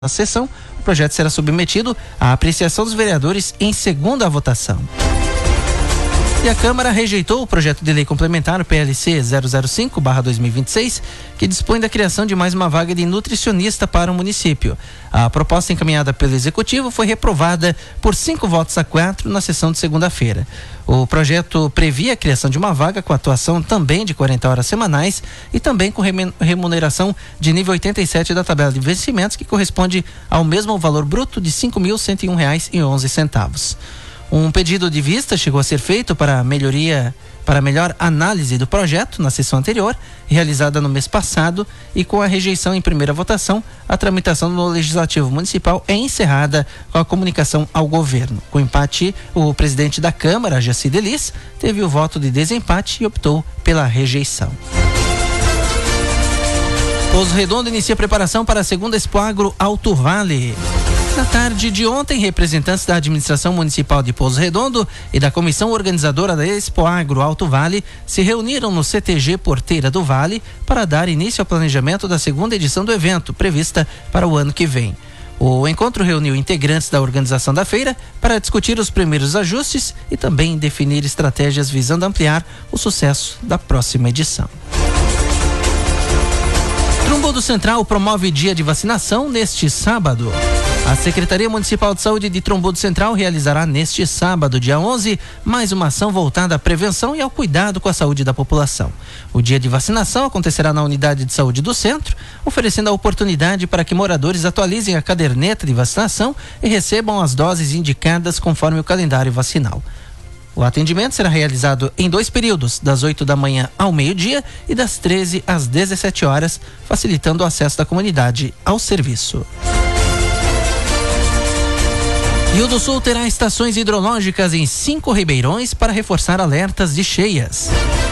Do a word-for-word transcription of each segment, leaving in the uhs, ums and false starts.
Na sessão, o projeto será submetido à apreciação dos vereadores em segunda votação. E a Câmara rejeitou o projeto de lei complementar, o P L C zero zero cinco barra dois mil e vinte e seis, que dispõe da criação de mais uma vaga de nutricionista para o município. A proposta encaminhada pelo Executivo foi reprovada por cinco votos a quatro na sessão de segunda-feira. O projeto previa a criação de uma vaga com atuação também de quarenta horas semanais e também com remuneração de nível oitenta e sete da tabela de vencimentos, que corresponde ao mesmo valor bruto de cinco mil cento e um reais e onze centavos. Um pedido de vista chegou a ser feito para melhoria, para melhor análise do projeto na sessão anterior, realizada no mês passado, e com a rejeição em primeira votação, a tramitação no Legislativo Municipal é encerrada com a comunicação ao governo. Com empate, o presidente da Câmara, Jaci Delis, teve o voto de desempate e optou pela rejeição. Pouso Redondo inicia a preparação para a segunda Expo Agro Alto Vale. Na tarde de ontem, representantes da administração municipal de Pouso Redondo e da comissão organizadora da Expo Agro Alto Vale se reuniram no C T G Porteira do Vale para dar início ao planejamento da segunda edição do evento, prevista para o ano que vem. O encontro reuniu integrantes da organização da feira para discutir os primeiros ajustes e também definir estratégias visando ampliar o sucesso da próxima edição. Trombudo Central promove dia de vacinação neste sábado. A Secretaria Municipal de Saúde de Trombudo Central realizará neste sábado, dia onze, mais uma ação voltada à prevenção e ao cuidado com a saúde da população. O dia de vacinação acontecerá na unidade de saúde do centro, oferecendo a oportunidade para que moradores atualizem a caderneta de vacinação e recebam as doses indicadas conforme o calendário vacinal. O atendimento será realizado em dois períodos, das oito da manhã ao meio-dia e das treze às dezessete horas, facilitando o acesso da comunidade ao serviço. Rio do Sul terá estações hidrológicas em cinco ribeirões para reforçar alertas de cheias.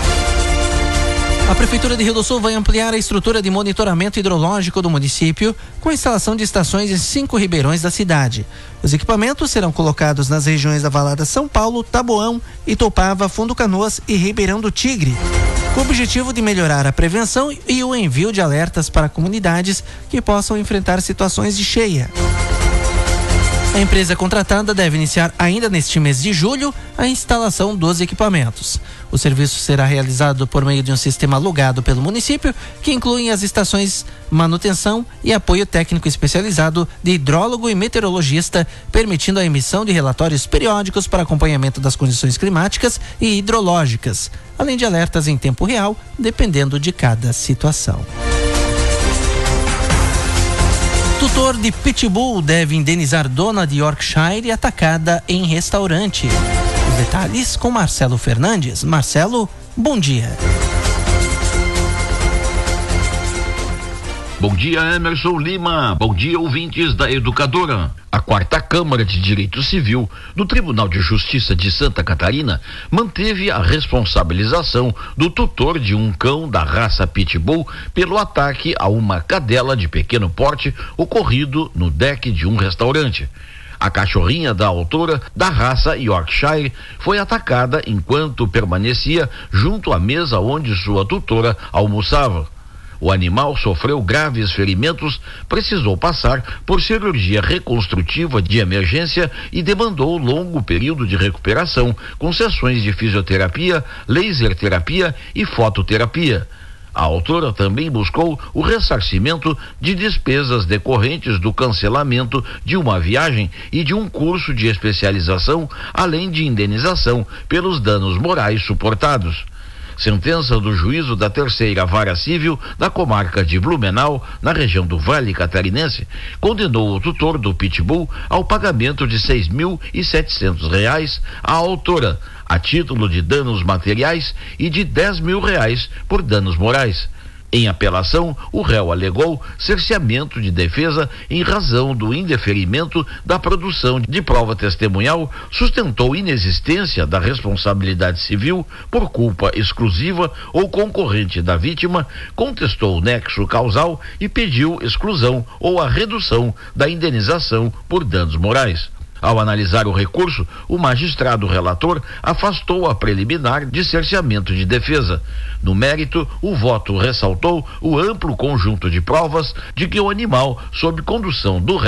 A Prefeitura de Rio do Sul vai ampliar a estrutura de monitoramento hidrológico do município com a instalação de estações em cinco ribeirões da cidade. Os equipamentos serão colocados nas regiões da Valada São Paulo, Taboão, Itopava, Fundo Canoas e Ribeirão do Tigre, com o objetivo de melhorar a prevenção e o envio de alertas para comunidades que possam enfrentar situações de cheia. A empresa contratada deve iniciar ainda neste mês de julho a instalação dos equipamentos. O serviço será realizado por meio de um sistema alugado pelo município, que inclui as estações manutenção e apoio técnico especializado de hidrólogo e meteorologista, permitindo a emissão de relatórios periódicos para acompanhamento das condições climáticas e hidrológicas, além de alertas em tempo real, dependendo de cada situação. Tutor de Pitbull deve indenizar dona de Yorkshire atacada em restaurante. Os detalhes com Marcelo Fernandes. Marcelo, bom dia. Bom dia, Emerson Lima. Bom dia, ouvintes da Educadora. A quarta Câmara de Direito Civil do Tribunal de Justiça de Santa Catarina manteve a responsabilização do tutor de um cão da raça Pitbull pelo ataque a uma cadela de pequeno porte ocorrido no deck de um restaurante. A cachorrinha da autora da raça Yorkshire foi atacada enquanto permanecia junto à mesa onde sua tutora almoçava. O animal sofreu graves ferimentos, precisou passar por cirurgia reconstrutiva de emergência e demandou longo período de recuperação, com sessões de fisioterapia, laser terapia e fototerapia. A autora também buscou o ressarcimento de despesas decorrentes do cancelamento de uma viagem e de um curso de especialização, além de indenização pelos danos morais suportados. Sentença do juízo da terceira vara civil da comarca de Blumenau, na região do Vale Catarinense, condenou o tutor do Pitbull ao pagamento de seis mil e setecentos reais à autora, a título de danos materiais, e de dez mil reais por danos morais. Em apelação, o réu alegou cerceamento de defesa em razão do indeferimento da produção de prova testemunhal, sustentou inexistência da responsabilidade civil por culpa exclusiva ou concorrente da vítima, contestou o nexo causal e pediu exclusão ou a redução da indenização por danos morais. Ao analisar o recurso, o magistrado relator afastou a preliminar de cerceamento de defesa. No mérito, o voto ressaltou o amplo conjunto de provas de que o animal, sob condução do